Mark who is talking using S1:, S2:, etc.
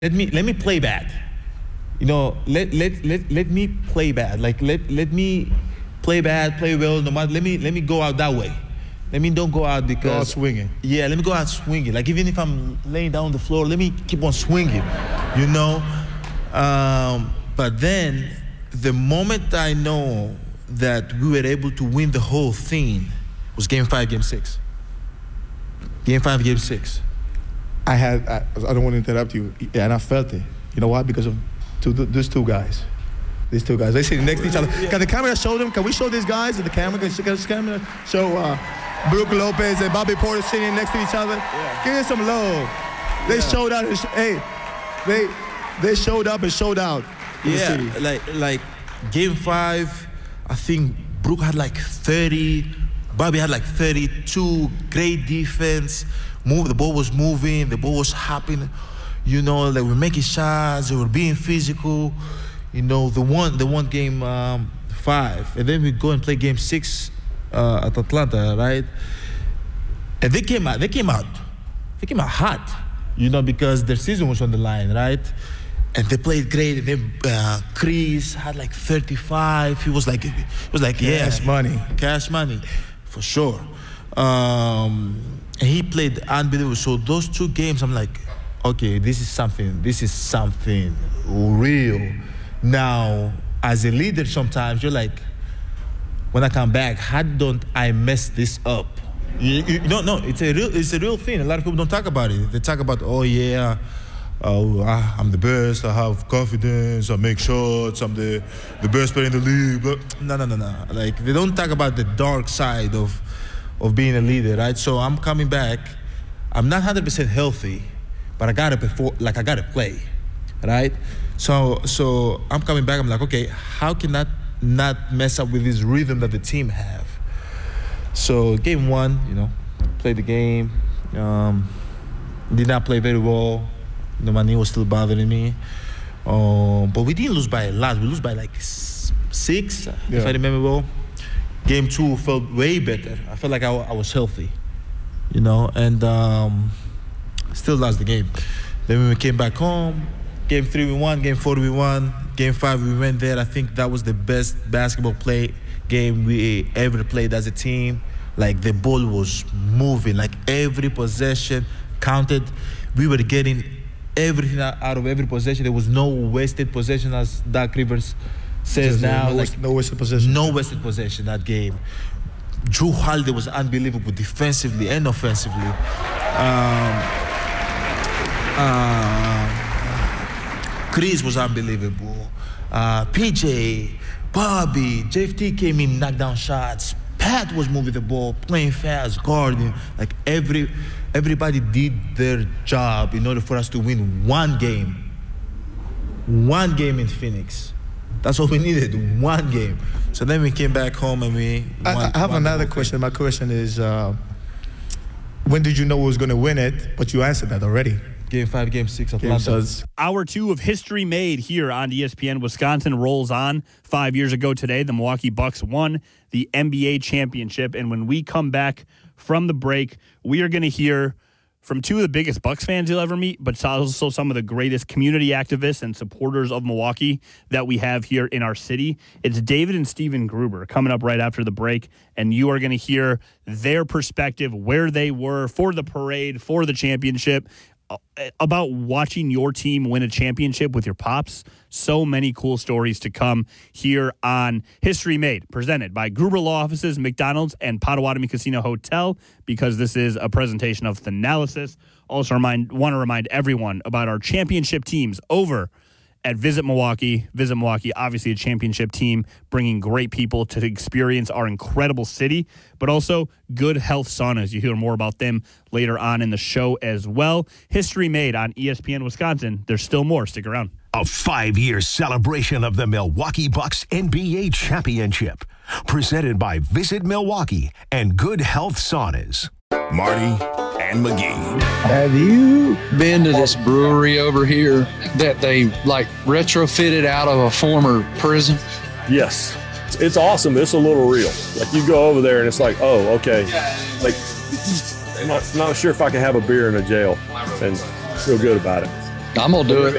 S1: let me play bad. Let me play bad. Like let me play bad, play well. No matter, let me go out that way. Let me don't go out because
S2: go out swinging.
S1: Yeah, let me go out swinging. Like even if I'm laying down on the floor, let me keep on swinging. But then the moment I know that we were able to win the whole thing was Game 5, Game 6. Game 5, Game 6.
S2: I don't want to interrupt you, and I felt it. You know why? Because of these two guys. These two guys. They sit next to each other. Can the camera show them? Can we show these guys? Can the camera show Brook Lopez and Bobby Portis sitting next to each other? Yeah. Give them some love. They showed out. They showed up and showed out.
S1: Yeah, like Game 5, I think Brook had like 30, Bobby had like 32, great defense. The ball was moving, the ball was hopping. They were making shots, they were being physical. The one Game 5, and then we go and play Game 6 at Atlanta, right? And they came out hot, because their season was on the line, right? And they played great. And then Chris had like 35. It was like
S2: cash
S1: money, for sure. And he played unbelievable. So those two games, I'm like, okay, this is something real. Now, as a leader, sometimes you're like, when I come back, how don't I mess this up? No, it's a real thing. A lot of people don't talk about it. They talk about, I'm the best, I have confidence, I make shots, I'm the best player in the league. But no. Like, they don't talk about the dark side of being a leader, right? So I'm coming back. I'm not 100% healthy, but I gotta play, right? So I'm coming back. I'm like, okay, how can that not mess up with this rhythm that the team have? So Game 1, played the game. Did not play very well. My knee was still bothering me. But we didn't lose by a lot. We lose by like 6, if I remember well. Game 2 felt way better. I felt like I was healthy, and still lost the game. Then when we came back home, Game 3 we won, Game 4 we won, Game 5 we went there. I think that was the best basketball game we ever played as a team. Like, the ball was moving, like every possession counted. We were getting everything out of every possession. There was no wasted possession, as Doc Rivers says now.
S2: No wasted possession.
S1: No wasted possession that game. Jrue Holiday was unbelievable defensively and offensively. Chris was unbelievable. PJ, Bobby, JFT came in, knocked down shots. Pat was moving the ball, playing fast, guarding. Like, everybody did their job in order for us to win one game. One game in Phoenix. That's all we needed, one game. So then we came back home and we won.
S2: I have another question. My question is, when did you know we was going to win it? But you answered that already.
S1: Game 5, Game 6, Atlanta.
S3: Hour 2 of History Made here on ESPN. Wisconsin rolls on. 5 years ago today, the Milwaukee Bucks won the NBA championship. And when we come back from the break, we are going to hear from two of the biggest Bucks fans you'll ever meet, but also some of the greatest community activists and supporters of Milwaukee that we have here in our city. It's David and Steven Gruber coming up right after the break, and you are going to hear their perspective, where they were for the parade, for the championship, about watching your team win a championship with your pops. So many cool stories to come here on History Made, presented by Gruber Law Offices, McDonald's, and Potawatomi Casino Hotel, because this is a presentation of Thanalysis. Also want to remind everyone about our championship teams over at Visit Milwaukee. Visit Milwaukee, obviously a championship team, bringing great people to experience our incredible city, but also Good Health Saunas. You hear more about them later on in the show as well. History Made on ESPN Wisconsin. There's still more. Stick around.
S4: A 5-year celebration of the Milwaukee Bucks NBA championship. Presented by Visit Milwaukee and Good Health Saunas. Marty and McGee.
S5: Have you been to this brewery over here that they retrofitted out of a former prison?
S6: Yes. It's awesome. It's a little real. Like, you go over there and it's like, oh, okay. Like, I'm not sure if I can have a beer in a jail and feel good about it.
S5: I'm going to do it.